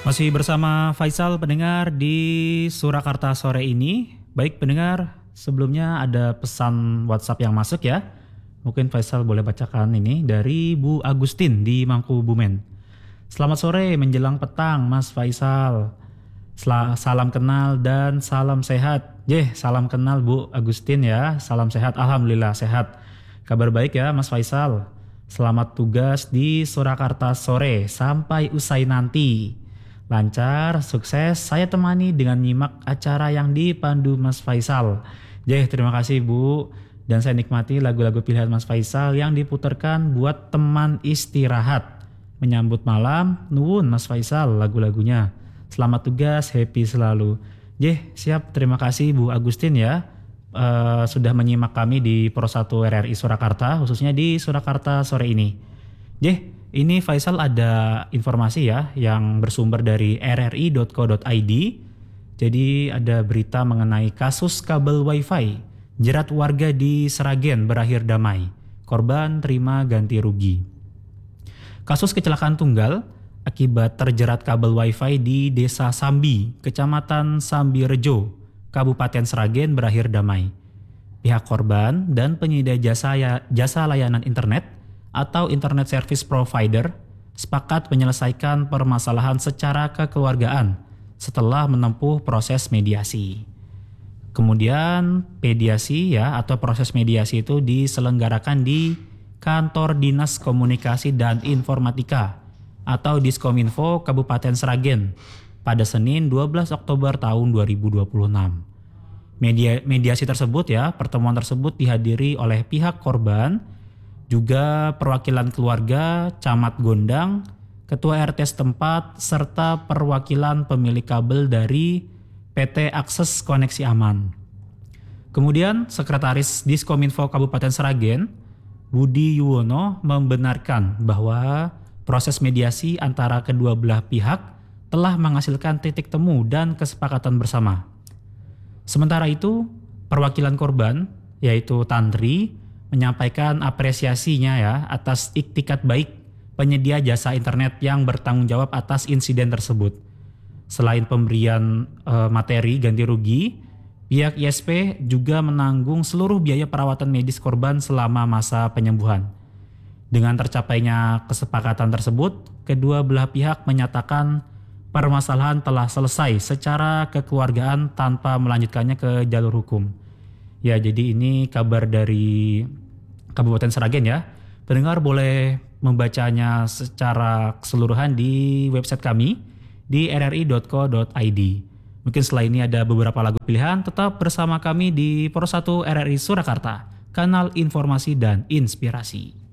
Masih bersama Faisal pendengar di Surakarta sore ini. Baik pendengar, sebelumnya ada pesan WhatsApp yang masuk ya. Mungkin Faisal boleh bacakan ini dari Bu Agustin di Mangkubumen. Selamat sore menjelang petang Mas Faisal. Salam kenal dan salam sehat. Salam kenal Bu Agustin ya. Salam sehat, alhamdulillah sehat. Kabar baik ya Mas Faisal. Selamat tugas di Surakarta sore sampai usai nanti. Lancar, sukses, saya temani dengan nyimak acara yang dipandu Mas Faisal. Terima kasih Bu. Dan saya nikmati lagu-lagu pilihan Mas Faisal yang diputarkan buat teman istirahat. Menyambut malam, nuwun Mas Faisal lagu-lagunya. Selamat tugas, happy selalu. Siap, terima kasih Bu Agustin ya. Sudah menyimak kami di Pro 1 RRI Surakarta, khususnya di Surakarta sore ini. Ini Faisal ada informasi ya yang bersumber dari rri.co.id. Jadi ada berita mengenai kasus kabel wifi. Jerat warga di Sragen berakhir damai. Korban terima ganti rugi. Kasus kecelakaan tunggal akibat terjerat kabel wifi di Desa Sambi, Kecamatan Sambirejo, Kabupaten Sragen berakhir damai. Pihak korban dan penyedia jasa layanan internet atau Internet Service Provider sepakat menyelesaikan permasalahan secara kekeluargaan setelah menempuh proses mediasi. Kemudian mediasi ya atau proses mediasi itu diselenggarakan di Kantor Dinas Komunikasi dan Informatika atau Diskominfo Kabupaten Sragen pada Senin 12 Oktober tahun 2026. Mediasi tersebut ya, pertemuan tersebut dihadiri oleh pihak korban, juga perwakilan keluarga, camat Gondang, ketua RT setempat, serta perwakilan pemilik kabel dari PT Akses Koneksi Aman. Kemudian Sekretaris Diskominfo Kabupaten Sragen, Budi Yuwono membenarkan bahwa proses mediasi antara kedua belah pihak telah menghasilkan titik temu dan kesepakatan bersama. Sementara itu, perwakilan korban, yaitu Tantri, menyampaikan apresiasinya ya atas iktikat baik penyedia jasa internet yang bertanggung jawab atas insiden tersebut. Selain pemberian materi ganti rugi, pihak ISP juga menanggung seluruh biaya perawatan medis korban selama masa penyembuhan. Dengan tercapainya kesepakatan tersebut, kedua belah pihak menyatakan permasalahan telah selesai secara kekeluargaan tanpa melanjutkannya ke jalur hukum. Ya, jadi ini kabar dari Kabupaten Sragen ya. Pendengar boleh membacanya secara keseluruhan di website kami di rri.co.id. Mungkin setelah ini ada beberapa lagu pilihan, tetap bersama kami di Pro 1 RRI Surakarta, kanal informasi dan inspirasi.